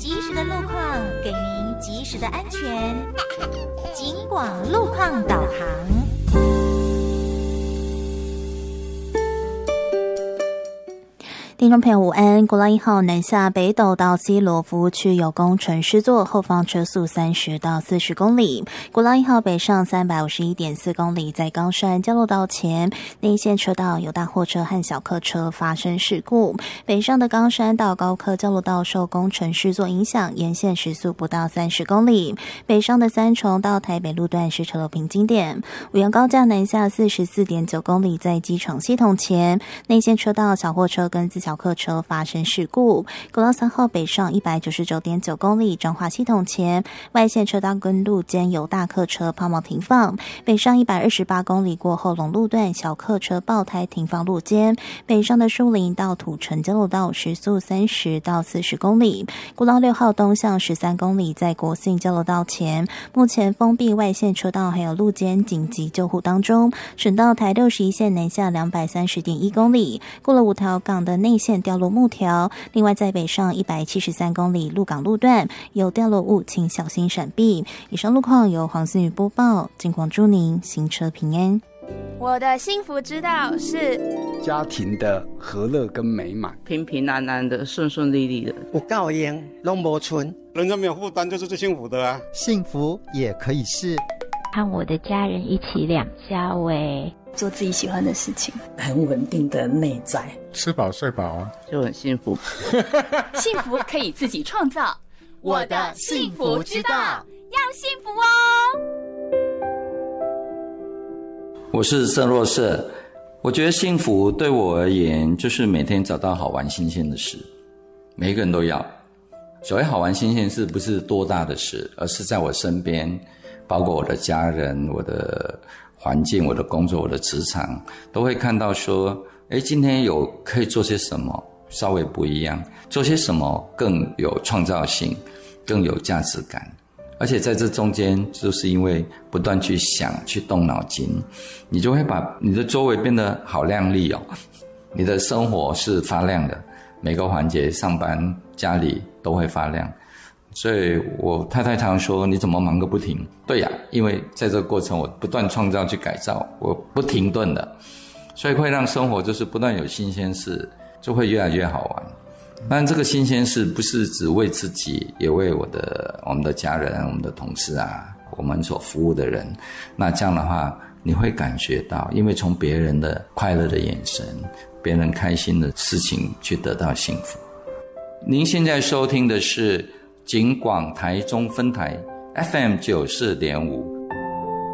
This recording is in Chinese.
及时的路况，给您及时的安全。警广路况导航。听众朋友午安，国道1号南下北斗到西螺服务区有工程施作，后方车速30到40公里。国道1号北上351.4公里，在冈山交流道前内线车道有大货车和小客车发生事故，北上的冈山到高科交流道受工程施作影响，沿线时速不到30公里。北上的三重到台北路段是车流瓶颈点。五杨高架南下44.9公里，在机场系统前内线车道小货车跟自小客车发生事故。国道3号北上199.9公里，彰化系统前外线车道跟路间有大客车抛锚停放，北上128公里过后龙路段小客车爆胎停放路间，北上的树林到土城交流道时速30到40公里。国道6号东向13公里，在国信交流道前目前封闭外线车道还有路间紧急救护当中。省道台61线南下230.1公里，过了五条港的内线掉落木条，另外在北上173公里鹿港路段有掉落物，请小心闪避。以上路况由黄思雨播报，警广祝您行车平安。 我的幸福之道是家庭的和乐跟美满， 平平安安的，顺顺利利的， 有够用拢无剩， 人生没有负担就是最幸福的啊！ 幸福也可以是和我的家人一起两家喂， 做自己喜欢的事情， 很稳定的内在， 吃饱睡饱啊， 就很幸福。 幸福可以自己创造，我的幸福之道，要幸福哦！ 我是郑若瑟，我觉得幸福对我而言，就是每天找到好玩新鲜的事，每一个人都要。所谓好玩新鲜事，不是多大的事，而是在我身边，包括我的家人、我的环境、我的工作、我的职场，都会看到说，今天有可以做些什么，稍微不一样，做些什么更有创造性，更有价值感。而且在这中间，就是因为不断去想、去动脑筋，你就会把你的周围变得好亮丽哦，你的生活是发亮的，每个环节，上班、家里都会发亮。所以我太太常说，你怎么忙个不停？对呀，因为在这个过程我不断创造去改造，我不停顿的，所以会让生活就是不断有新鲜事，就会越来越好玩。但这个新鲜事不是只为自己，也为我们的家人、我们的同事啊，我们所服务的人。那这样的话，你会感觉到，因为从别人的快乐的眼神、别人开心的事情去得到幸福。您现在收听的是警广台中分台 FM 94.5